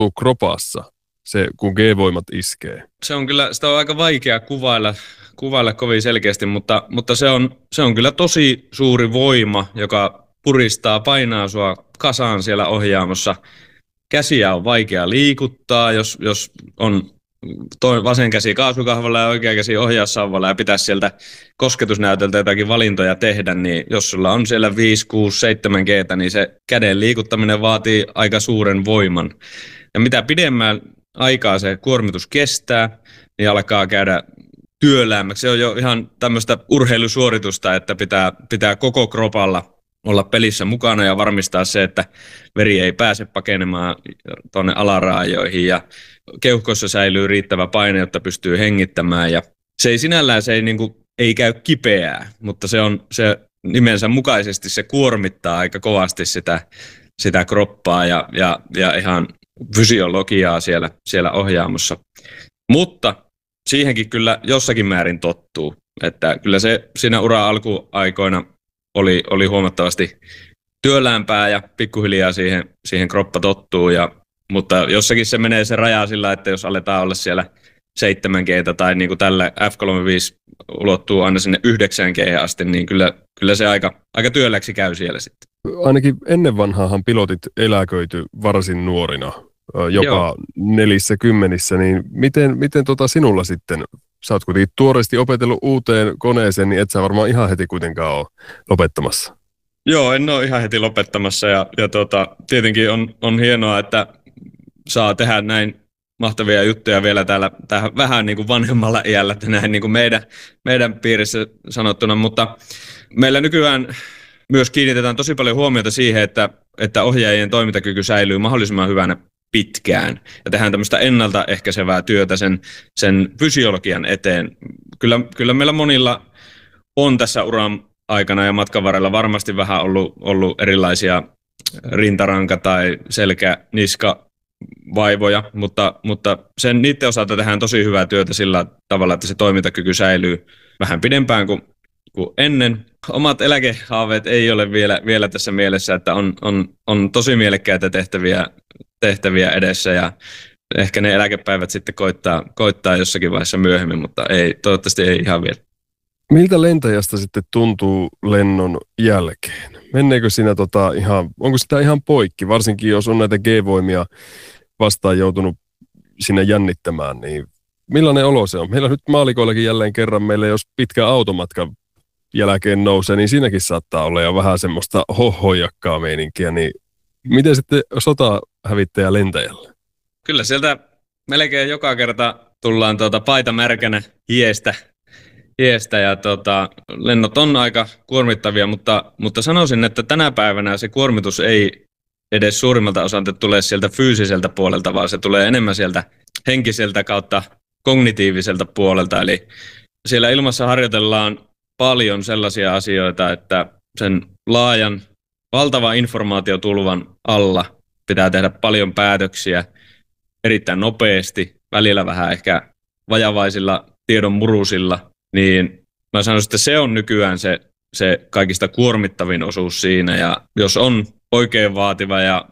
kropassa, se kun G-voimat iskee? Se on kyllä, sitä on aika vaikea kuvailla kovin selkeästi, mutta se on kyllä tosi suuri voima, joka puristaa, painaa sua kasaan siellä ohjaamossa. Käsiä on vaikea liikuttaa, jos on vasen käsi kaasukahvalla ja oikea käsi ohjaussauvalla ja pitäisi sieltä kosketusnäytöltä jotakin valintoja tehdä, niin jos sulla on siellä 5, 6, 7 G:tä, niin se käden liikuttaminen vaatii aika suuren voiman. Ja mitä pidemmän aikaa se kuormitus kestää, niin alkaa käydä työläämmäksi. Se on jo ihan tämmöistä urheilusuoritusta, että pitää koko kropalla olla pelissä mukana ja varmistaa se, että veri ei pääse pakenemaan tuonne alaraajoihin ja keuhkoissa säilyy riittävä paine, jotta pystyy hengittämään. Ja se ei sinällään ei käy kipeää, mutta se nimensä mukaisesti se kuormittaa aika kovasti sitä kroppaa ja ihan fysiologiaa siellä ohjaamossa. Mutta siihenkin kyllä jossakin määrin tottuu, että kyllä se siinä uran alkuaikoina oli huomattavasti työläämpää ja pikkuhiljaa siihen kroppa tottuu. Mutta jossakin se menee se raja sillä, että jos aletaan olla siellä 7 G:tä tai niin kuin tällä F-35 ulottuu aina sinne 9 G asti, niin kyllä se aika työläksi käy siellä sitten. Ainakin ennen vanhaahan pilotit eläköity varsin nuorina, jopa 40, niin miten sinulla sitten? Sä oot kuitenkin tuoreesti opetellut uuteen koneeseen, niin et sä varmaan ihan heti kuitenkaan ole lopettamassa. Joo, en ole ihan heti lopettamassa ja tietenkin on hienoa, että saa tehdä näin mahtavia juttuja vielä täällä vähän niin kuin vanhemmalla iällä, näin niin kuin meidän piirissä sanottuna, mutta meillä nykyään myös kiinnitetään tosi paljon huomiota siihen, että ohjaajien toimintakyky säilyy mahdollisimman hyvänä pitkään ja tehdään tämmöistä ennaltaehkäisevää työtä sen fysiologian eteen. Kyllä meillä monilla on tässä uran aikana ja matkan varrella varmasti vähän ollut erilaisia rintaranka- tai selkä-niska-vaivoja, mutta niiden osalta tehdään tosi hyvää työtä sillä tavalla, että se toimintakyky säilyy vähän pidempään kuin ennen. Omat eläkehaaveet ei ole vielä tässä mielessä, että on tosi mielekkäitä tehtäviä edessä ja ehkä ne eläkepäivät sitten koittaa jossakin vaiheessa myöhemmin, mutta toivottavasti ei ihan vielä. Miltä lentäjästä sitten tuntuu lennon jälkeen? Menneekö siinä onko sitä ihan poikki, varsinkin jos on näitä G-voimia vastaan joutunut sinne jännittämään, niin millainen olo se on? Meillä nyt maalikoillakin jälleen kerran meillä, jos pitkä automatka jälkeen nousee, niin siinäkin saattaa olla jo vähän semmoista hohojakkaa meininkiä, niin miten sitten sotahävittäjä lentäjällä? Kyllä sieltä melkein joka kerta tullaan paita märkänä hiestä ja lennot on aika kuormittavia, mutta sanoisin, että tänä päivänä se kuormitus ei edes suurimmalta osalta tule sieltä fyysiseltä puolelta, vaan se tulee enemmän sieltä henkiseltä kautta kognitiiviselta puolelta. Eli siellä ilmassa harjoitellaan paljon sellaisia asioita, että sen laajan, valtavan informaatiotulvan alla pitää tehdä paljon päätöksiä erittäin nopeasti, välillä vähän ehkä vajavaisilla tiedon murusilla, niin mä sanoisin, että se on nykyään se kaikista kuormittavin osuus siinä, ja jos on oikein vaativa ja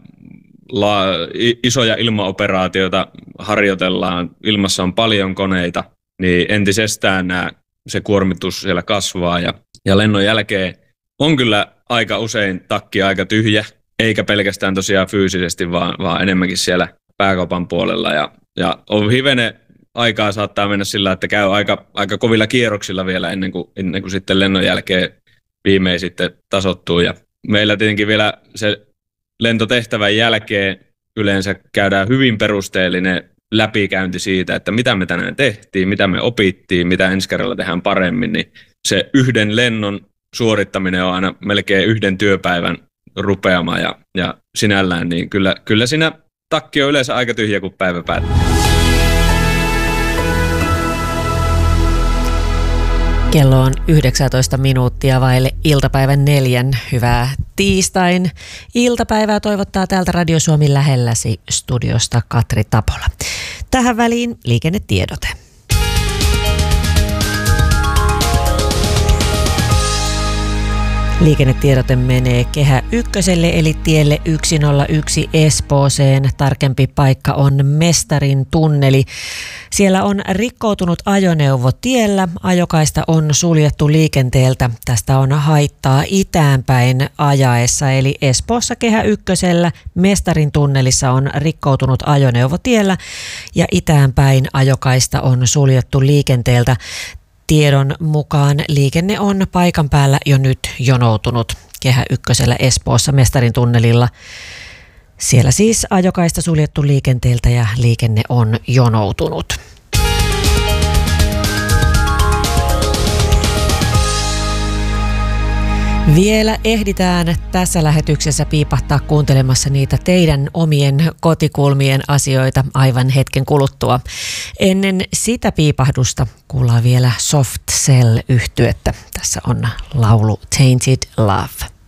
isoja ilmaoperaatioita harjoitellaan, ilmassa on paljon koneita, niin entisestään se kuormitus siellä kasvaa, ja lennon jälkeen on kyllä aika usein takki aika tyhjä, eikä pelkästään tosiaan fyysisesti, vaan enemmänkin siellä pääkopan puolella, ja on hivenen aikaa saattaa mennä sillä, että käy aika kovilla kierroksilla vielä ennen kuin sitten lennon jälkeen viimein sitten tasoittuu. Ja meillä tietenkin vielä se lentotehtävän jälkeen yleensä käydään hyvin perusteellinen läpikäynti siitä, että mitä me tänään tehtiin, mitä me opittiin, mitä ensi kerralla tehdään paremmin, niin se yhden lennon suorittaminen on aina melkein yhden työpäivän rupeama ja sinällään, niin kyllä siinä takki on yleensä aika tyhjä, kun päivä päättyy. Kello on 19 minuuttia vaille iltapäivän 4. Hyvää tiistain iltapäivää toivottaa täältä Radio Suomi lähelläsi studiosta Katri Tapola. Tähän väliin liikennetiedote. Liikennetiedote menee Kehä Ykköselle eli tielle 101 Espooseen. Tarkempi paikka on Mestarin tunneli. Siellä on rikkoutunut ajoneuvo tiellä. Ajokaista on suljettu liikenteeltä. Tästä on haittaa itäänpäin ajaessa. Eli Espoossa Kehä Ykkösellä Mestarin tunnelissa on rikkoutunut ajoneuvo tiellä ja itäänpäin ajokaista on suljettu liikenteeltä. Tiedon mukaan liikenne on paikan päällä jo nyt jonoutunut Kehä Ykkösellä Espoossa Mestarin tunnelilla. Siellä siis ajokaista suljettu liikenteeltä ja liikenne on jonoutunut. Vielä ehditään tässä lähetyksessä piipahtaa kuuntelemassa niitä teidän omien kotikulmien asioita aivan hetken kuluttua. Ennen sitä piipahdusta kuullaan vielä Soft Cell -yhtyettä. Tässä on laulu Tainted Love.